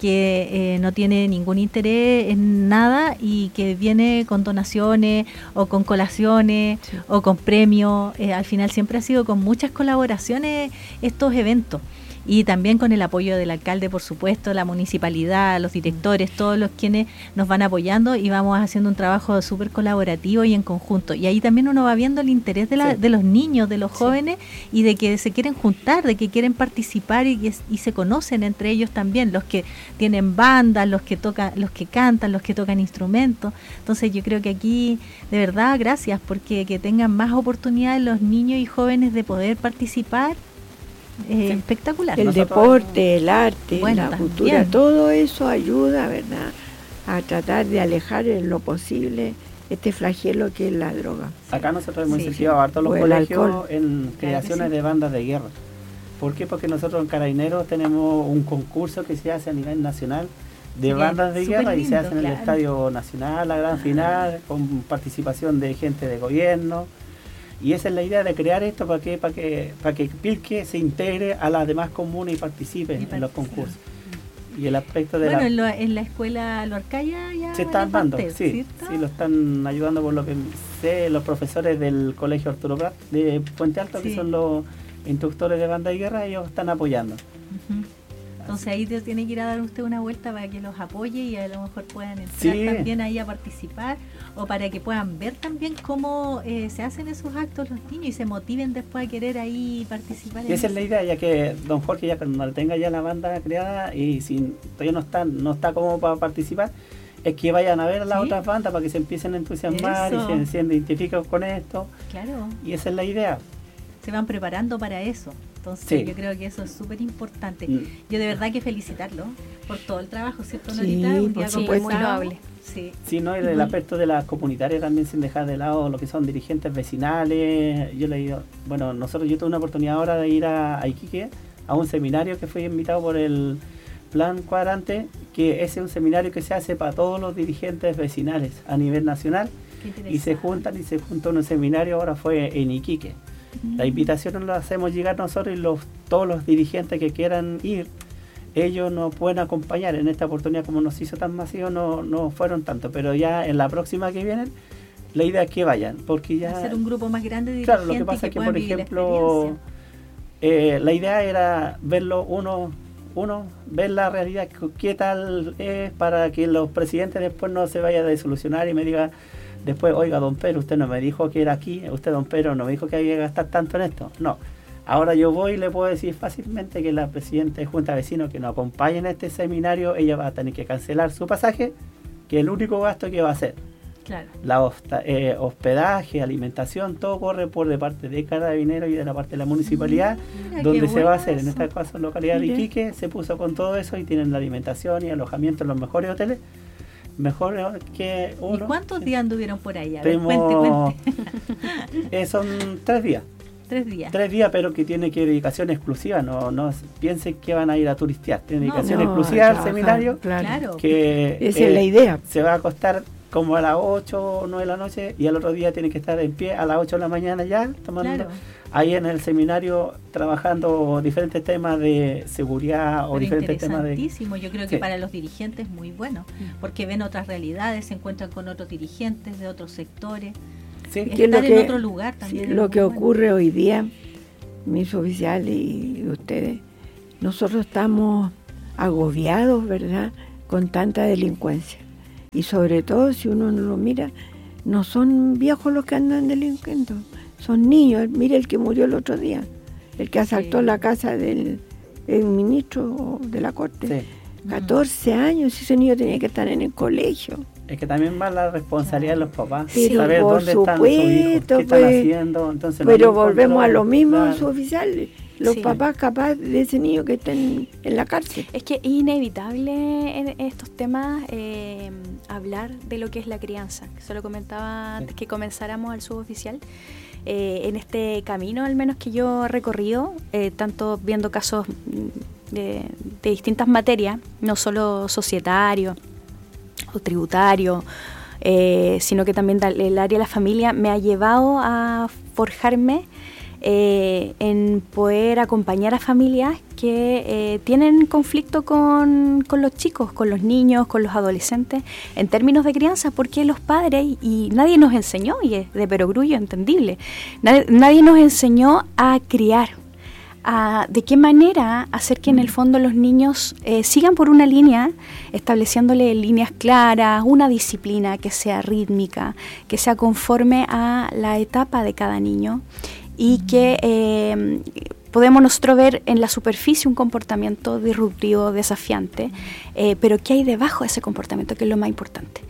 que no tiene ningún interés en nada y que viene con donaciones o con colaciones o con premios. Al final siempre ha sido con muchas colaboraciones estos eventos. Y también con el apoyo del alcalde, por supuesto, la municipalidad, los directores, todos los quienes nos van apoyando, y vamos haciendo un trabajo súper colaborativo y en conjunto. Y ahí también uno va viendo el interés de los niños, de los jóvenes, y de que se quieren juntar, de que quieren participar y se conocen entre ellos también, los que tienen bandas, los que tocan, los que cantan, los que tocan instrumentos. Entonces yo creo que aquí, de verdad, gracias, porque que tengan más oportunidades los niños y jóvenes de poder participar. Espectacular. El deporte, el arte, la cultura, todo eso ayuda, ¿verdad?, a tratar de alejar en lo posible este flagelo que es la droga. Acá nosotros hemos incentivado harto los colegios en creaciones de bandas de guerra. ¿Por qué? Porque nosotros en Carabineros tenemos un concurso que se hace a nivel nacional de bandas de guerra, y se hace en el Estadio Nacional, la gran final, con participación de gente de gobierno. Y esa es la idea de crear esto para que Pirque se integre a las demás comunas y participe en los concursos. Y el aspecto de en la escuela Lorcaya ya se están dando, sí, ¿cierto? Sí, lo están ayudando, por lo que sé, los profesores del Colegio Arturo Prat de Puente Alto, que son los instructores de banda de guerra, ellos están apoyando. Entonces ahí tiene que ir a dar usted una vuelta para que los apoye y a lo mejor puedan entrar también ahí a participar, o para que puedan ver también cómo se hacen esos actos los niños y se motiven después a querer ahí participar. Y esa es la idea, ya que don Jorge, ya cuando tenga ya la banda creada y si todavía no está como para participar, es que vayan a ver a las otras bandas para que se empiecen a entusiasmar y se identifiquen con esto. Claro. Y esa es la idea. Se van preparando para eso. Entonces yo creo que eso es súper importante. Yo de verdad que felicitarlo por todo el trabajo, ¿cierto, Norita? Un día muy loable. Sí, ¿no? Y el aspecto de las comunitarias también, sin dejar de lado lo que son dirigentes vecinales. Yo tuve una oportunidad ahora de ir a Iquique a un seminario que fui invitado por el Plan Cuadrante, que ese es un seminario que se hace para todos los dirigentes vecinales a nivel nacional, y se juntan en un seminario, ahora fue en Iquique. La invitación la hacemos llegar nosotros, y todos los dirigentes que quieran ir, ellos nos pueden acompañar. En esta oportunidad, como nos hizo tan masivo, no fueron tanto, pero ya en la próxima que vienen, la idea es que vayan, porque ya hacer un grupo más grande de dirigentes. Claro, lo que pasa es que, por ejemplo, la idea era verlo uno, ver la realidad, qué tal es, para que los presidentes después no se vayan a desilusionar y me digan después, oiga, don Pedro, usted no me dijo que era aquí, usted, don Pedro, no me dijo que había que gastar tanto en esto. No, ahora yo voy y le puedo decir fácilmente que la presidenta de Junta de Vecinos que nos acompaña en este seminario, ella va a tener que cancelar su pasaje, que es el único gasto que va a hacer. Claro. La hospedaje, alimentación, todo corre por de parte de Carabineros y de la parte de la municipalidad, donde se va a hacer, en este caso, en la localidad de Iquique, se puso con todo eso y tienen la alimentación y alojamiento en los mejores hoteles. Mejor que uno. ¿Y cuántos días anduvieron por ahí? A ver, cuente. Son 3 días. 3 días. 3 días, pero que tiene que dedicación exclusiva. No piensen que van a ir a turistear. Tiene dedicación exclusiva al seminario. Claro. Que esa es la idea. Se va a acostar como a las 8 o 9 de la noche, y al otro día tiene que estar en pie a las 8 de la mañana ya, tomando ahí en el seminario, trabajando diferentes temas de seguridad o diferentes temas de... Interesantísimo, yo creo que para los dirigentes es muy bueno, porque ven otras realidades, se encuentran con otros dirigentes de otros sectores, estar en otro lugar también. Lo que ocurre hoy día, mis oficiales y ustedes, nosotros estamos agobiados, ¿verdad?, con tanta delincuencia. Y sobre todo, si uno no lo mira, no son viejos los que andan delinquiendo, son niños. Mire el que murió el otro día, el que asaltó la casa del ministro de la Corte. 14 años, ese niño tenía que estar en el colegio. Es que también va la responsabilidad de los papás, saber dónde están sus hijos, qué están haciendo. Entonces, pero volvemos a lo mismo, suboficiales. Los papás capaz de ese niño que está en la cárcel. Es que es inevitable en estos temas hablar de lo que es la crianza. Se lo comentaba antes que comenzáramos al suboficial. En este camino, al menos que yo he recorrido, tanto viendo casos de distintas materias, no solo societario o tributario, sino que también el área de la familia, me ha llevado a forjarme en poder acompañar a familias que tienen conflicto con los chicos, con los niños, con los adolescentes, en términos de crianza, porque los padres, y nadie nos enseñó, y es de perogrullo entendible, nadie nos enseñó a criar, de qué manera hacer que en el fondo los niños sigan por una línea, estableciéndole líneas claras, una disciplina que sea rítmica, que sea conforme a la etapa de cada niño, y que podemos nosotros ver en la superficie un comportamiento disruptivo, desafiante, pero ¿qué hay debajo de ese comportamiento? Que es lo más importante.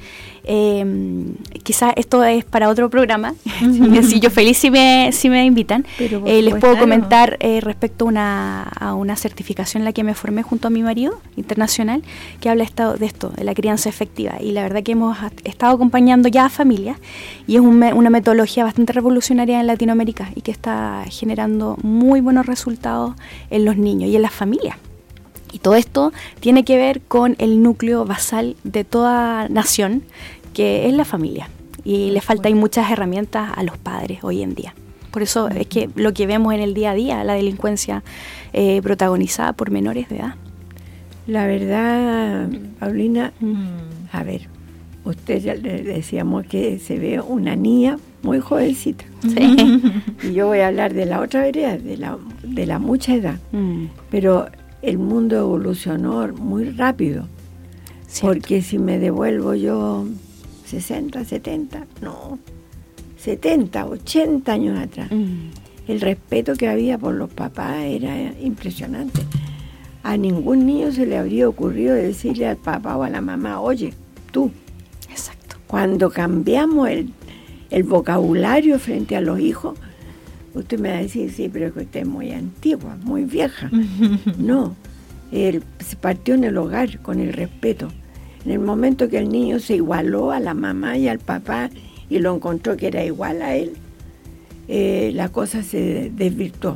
Quizás esto es para otro programa. Si yo feliz si me invitan. Les puedo comentar respecto a una certificación en la que me formé junto a mi marido internacional, que habla de esto, de la crianza efectiva, y la verdad que hemos estado acompañando ya a familias, y es una metodología bastante revolucionaria en Latinoamérica y que está generando muy buenos resultados en los niños y en las familias. Y todo esto tiene que ver con el núcleo basal de toda nación, que es la familia. Y le faltan muchas herramientas a los padres hoy en día. Por eso es que lo que vemos en el día a día, la delincuencia protagonizada por menores de edad. La verdad, Paulina, a ver, usted ya le decíamos que se ve una niña muy jovencita. Sí. Y yo voy a hablar de la otra vereda, de la mucha edad. Pero el mundo evolucionó muy rápido. Cierto. Porque si me devuelvo yo 60, 70, no, 70, 80 años atrás, el respeto que había por los papás era impresionante. A ningún niño se le habría ocurrido decirle al papá o a la mamá, oye, tú. Exacto. Cuando cambiamos el vocabulario frente a los hijos, usted me va a decir, sí, pero es que usted es muy antigua, muy vieja. No, se partió en el hogar con el respeto. En el momento que el niño se igualó a la mamá y al papá y lo encontró que era igual a él, la cosa se desvirtuó.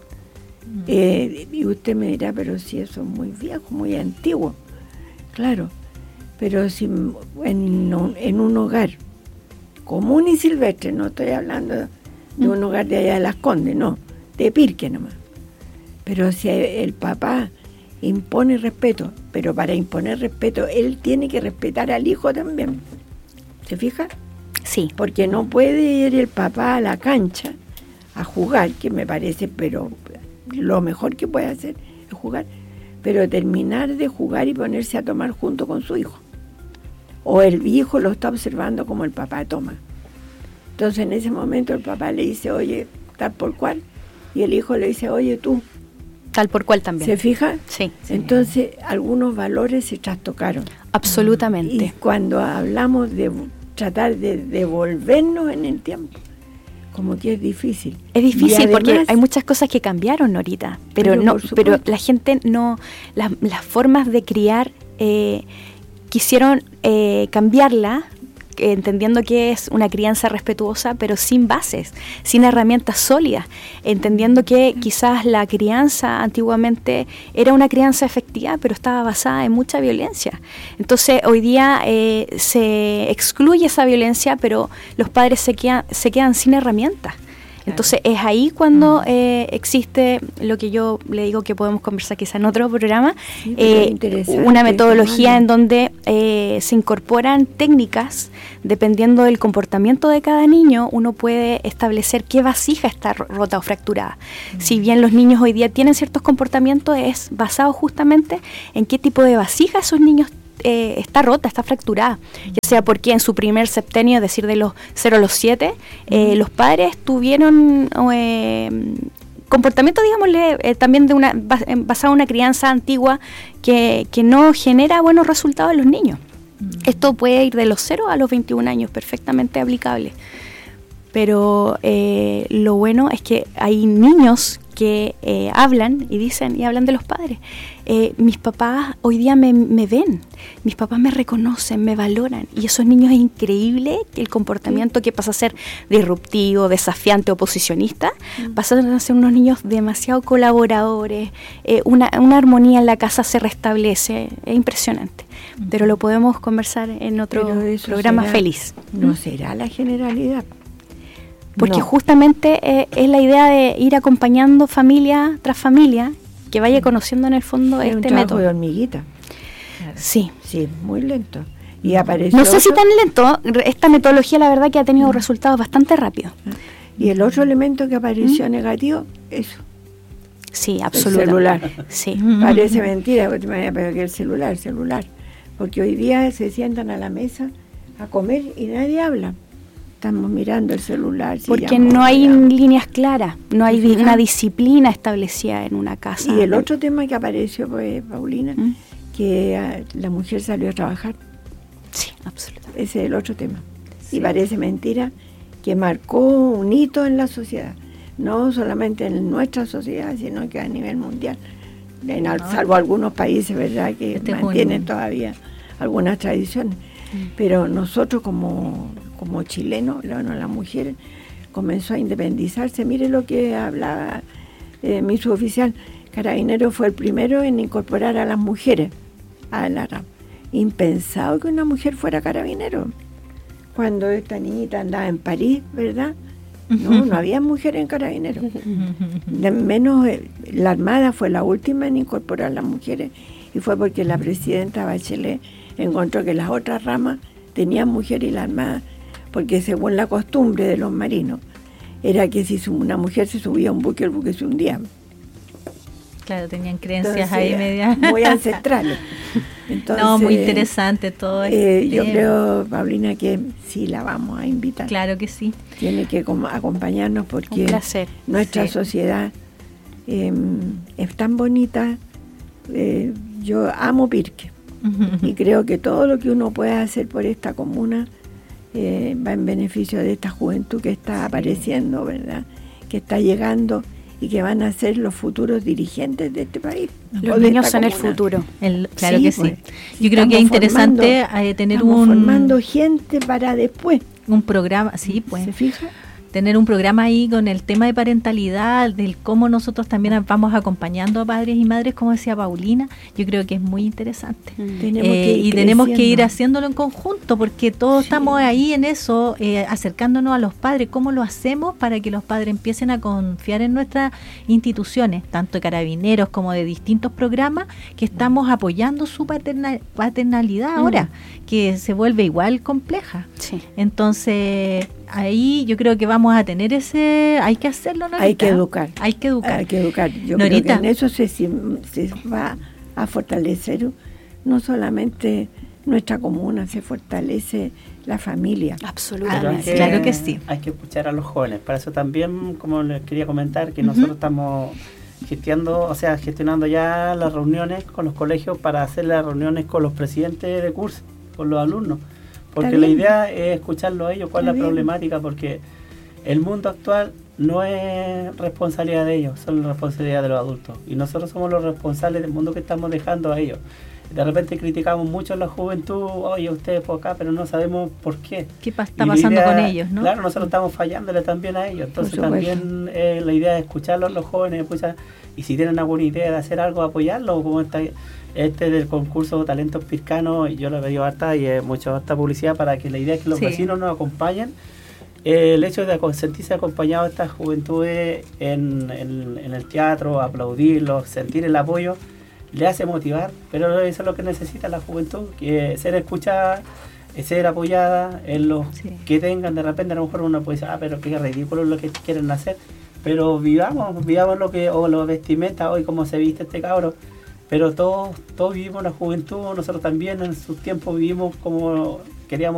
Y usted me dirá, pero si eso es muy viejo, muy antiguo. Claro, pero si en un hogar común y silvestre, no estoy hablando de un hogar de allá de Las Condes, no, de Pirque nomás. Pero si el papá impone respeto, pero para imponer respeto, él tiene que respetar al hijo también. ¿Se fija? Sí. Porque no puede ir el papá a la cancha a jugar, que me parece, pero lo mejor que puede hacer es jugar, pero terminar de jugar y ponerse a tomar junto con su hijo. O el hijo lo está observando como el papá toma. Entonces en ese momento el papá le dice, oye, tal por cual, y el hijo le dice, oye, tú. Tal por cual también. ¿Se fija? Sí. Entonces algunos valores se trastocaron. Absolutamente. Y cuando hablamos de tratar de devolvernos en el tiempo, como que es difícil. Es difícil además, porque hay muchas cosas que cambiaron ahorita, pero la gente no, las formas de criar quisieron cambiarla, entendiendo que es una crianza respetuosa, pero sin bases, sin herramientas sólidas, entendiendo que quizás la crianza antiguamente era una crianza efectiva, pero estaba basada en mucha violencia. Entonces hoy día se excluye esa violencia, pero los padres se quedan sin herramientas. Entonces es ahí cuando existe lo que yo le digo que podemos conversar quizá en otro programa, una metodología en donde se incorporan técnicas, dependiendo del comportamiento de cada niño, uno puede establecer qué vasija está rota o fracturada. Si bien los niños hoy día tienen ciertos comportamientos, es basado justamente en qué tipo de vasija esos niños está rota, está fracturada, ya sea porque en su primer septenio, es decir, de los 0 a los 7, los padres tuvieron comportamiento, digámosle, también basado en una crianza antigua que no genera buenos resultados en los niños. Esto puede ir de los 0 a los 21 años, perfectamente aplicable. Pero lo bueno es que hay niños que hablan y dicen y hablan de los padres. Mis papás hoy día me ven, mis papás me reconocen, me valoran, y esos niños es increíble que el comportamiento que pasa a ser disruptivo, desafiante, oposicionista, pasan a ser unos niños demasiado colaboradores, una armonía en la casa se restablece, es impresionante. Pero lo podemos conversar en otro programa feliz. No será la generalidad. Porque justamente es la idea de ir acompañando familia tras familia, que vaya conociendo en el fondo es este un método. De hormiguita. Sí. Sí, muy lento. Y apareció no sé si tan lento, esta metodología la verdad que ha tenido resultados bastante rápidos. Y el otro elemento que apareció negativo, eso. Sí, absolutamente. El celular. Sí. Parece mentira, pero que el celular. Porque hoy día se sientan a la mesa a comer y nadie habla. Estamos mirando el celular. Porque no hay líneas claras, no hay una disciplina establecida en una casa. Y el otro tema que apareció, pues, Paulina, que la mujer salió a trabajar. Sí, absolutamente. Ese es el otro tema. Sí. Y parece mentira que marcó un hito en la sociedad. No solamente en nuestra sociedad, sino que a nivel mundial. Salvo algunos países, ¿verdad?, que mantienen todavía algunas tradiciones. Pero nosotros como chilenos, la mujer comenzó a independizarse. Mire lo que hablaba mi suboficial. Carabineros fue el primero en incorporar a las mujeres a la RAM. Impensado que una mujer fuera carabinero. Cuando esta niñita andaba en París, ¿verdad? No había mujeres en Carabineros. Menos la Armada fue la última en incorporar a las mujeres, y fue porque la presidenta Bachelet encontró que las otras ramas tenían mujeres y la Armada, porque según la costumbre de los marinos, era que si una mujer se subía a un buque, el buque se hundía. Claro, tenían creencias. Entonces, ahí media muy ancestrales. Entonces, no, muy interesante todo esto. Yo creo, Paulina, que sí la vamos a invitar. Claro que sí. Tiene que acompañarnos porque nuestra sociedad es tan bonita. Yo amo Pirque y creo que todo lo que uno pueda hacer por esta comuna va en beneficio de esta juventud que está apareciendo, ¿verdad?, que está llegando y que van a ser los futuros dirigentes de este país. Los niños son el futuro. Claro que sí. Yo creo que es interesante tener formando gente para después. Un programa, sí, pues. ¿Se fija? Tener un programa ahí con el tema de parentalidad, del cómo nosotros también vamos acompañando a padres y madres, como decía Paulina, yo creo que es muy interesante. Tenemos que ir haciéndolo en conjunto, porque todos estamos ahí en eso, acercándonos a los padres. ¿Cómo lo hacemos para que los padres empiecen a confiar en nuestras instituciones, tanto de Carabineros como de distintos programas, que estamos apoyando su paternalidad ahora, que se vuelve igual compleja? Sí. Entonces, ahí yo creo que vamos a tener hay que hacerlo, Norita. Hay que educar. Yo Norita, creo que en eso se va a fortalecer no solamente nuestra comuna, se fortalece la familia. Absolutamente. Claro que sí. Hay que escuchar a los jóvenes. Para eso también, como les quería comentar, que nosotros estamos gestionando ya las reuniones con los colegios para hacer las reuniones con los presidentes de curso, con los alumnos. Porque la idea es escucharlo a ellos, cuál es la problemática, porque el mundo actual no es responsabilidad de ellos, son la responsabilidad de los adultos. Y nosotros somos los responsables del mundo que estamos dejando a ellos. De repente criticamos mucho a la juventud, oye, ustedes por acá, pero no sabemos por qué. ¿Qué está pasando con ellos, no? Claro, nosotros estamos fallándole también a ellos. Entonces también la idea es escucharlos, los jóvenes, y si tienen alguna idea de hacer algo, apoyarlos, como del concurso Talentos Pircanos, yo lo he pedido harta y mucha harta publicidad para que la idea es que los vecinos nos acompañen. El hecho de sentirse acompañado de estas juventudes en el teatro, aplaudirlos, sentir el apoyo, le hace motivar, pero eso es lo que necesita la juventud, que ser escuchada, ser apoyada en los que tengan. De repente a lo mejor uno puede decir, pero qué ridículo es lo que quieren hacer, pero vivamos lo que, o los vestimentas, hoy como se viste este cabro, pero todos vivimos la juventud, nosotros también en su tiempo vivimos como queríamos